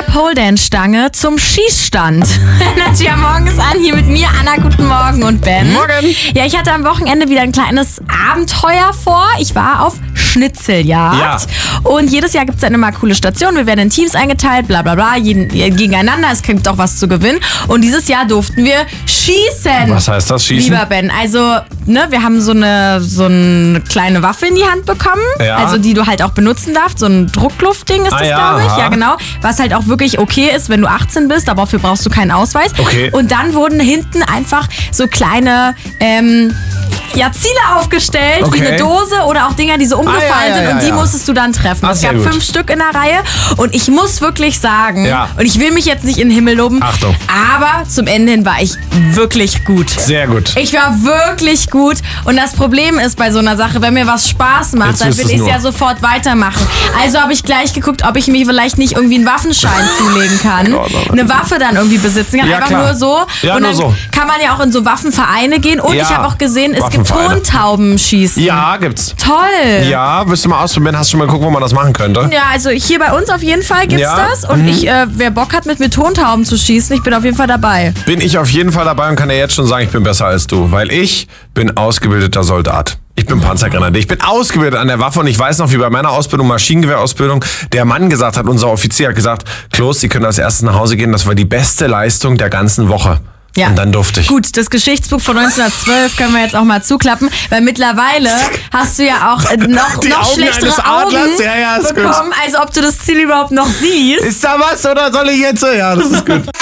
der Pole-Dance-Stange zum Schießstand. Nadja morgens an, hier mit mir, Anna, guten Morgen und Ben. Morgen. Ja, ich hatte am Wochenende wieder ein kleines Abenteuer vor. Ich war auf Schnitzeljagd. Ja. Und jedes Jahr gibt es dann immer coole Stationen. Wir werden in Teams eingeteilt, bla bla bla, gegeneinander. Es gibt auch was zu gewinnen. Und dieses Jahr durften wir schießen. Was heißt das, schießen? Lieber Ben, also, wir haben so eine kleine Waffe in die Hand bekommen. Ja. Also, die du halt auch benutzen darfst. So ein Druckluftding ist das, glaube ich. aha. Ja, genau. Was halt auch wirklich okay ist, wenn du 18 bist, aber dafür brauchst du keinen Ausweis. Okay. Und dann wurden hinten einfach so kleine, Ziele aufgestellt, Okay. wie eine Dose oder auch Dinger, die so umgefallen sind und die musstest du dann treffen. Es sehr gab gut. 5 Stück in der Reihe und ich muss wirklich sagen, Ja. und ich will mich jetzt nicht in den Himmel loben, Achtung. aber zum Ende hin war ich wirklich gut. Sehr gut. Ich war wirklich gut und das Problem ist bei so einer Sache, wenn mir was Spaß macht, Jetzt dann ist will es ich es nur. ja sofort weitermachen. Also habe ich gleich geguckt, ob ich mir vielleicht nicht irgendwie einen Waffenschein zulegen kann, eine Waffe dann irgendwie besitzen kann, Ja, einfach klar. nur so. Ja, und nur dann so. kann man ja auch in so Waffenvereine gehen und Ja, ich habe auch gesehen, es gibt Waffenvereine. Tontaubenschießen. Ja, gibt's. Toll. Ja, willst du mal ausprobieren? Hast du schon mal geguckt, wo man das machen könnte? Ja, also hier bei uns auf jeden Fall gibt's Ja? das. Und wer Bock hat, mit mir Tontauben zu schießen, ich bin auf jeden Fall dabei. Bin ich auf jeden Fall dabei und kann dir jetzt schon sagen, ich bin besser als du. Weil ich bin ausgebildeter Soldat. Ich bin Panzergrenadier. Ich bin ausgebildet an der Waffe und ich weiß noch, wie bei meiner Ausbildung, Maschinengewehrausbildung, der Mann gesagt hat, unser Offizier hat gesagt, Klos, Sie können als erstes nach Hause gehen. Das war die beste Leistung der ganzen Woche. Ja. Und dann durfte ich. Gut, das Geschichtsbuch von 1912 können wir jetzt auch mal zuklappen, weil mittlerweile hast du ja auch Die noch Augen schlechtere eines Augen Adlers? Ja, ist gut. bekommen, also ob du das Ziel überhaupt noch siehst. Ist da was oder soll ich jetzt? Ja, das ist gut.